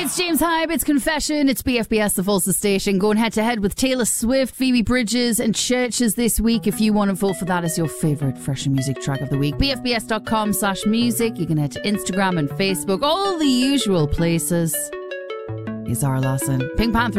It's James Hype, it's Confession, it's BFBS, the Full Station, going head to head with Taylor Swift, Phoebe Bridgers and Churches this week. If you want to vote for that as your favourite fresh music track of the week, bfbs.com/music. You can head to Instagram and Facebook, all the usual places. Is our lesson. Pink Panther